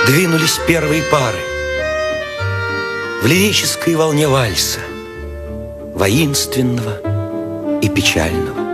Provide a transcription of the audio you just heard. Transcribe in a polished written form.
Двинулись первые пары в лирической волне вальса, воинственного и печального.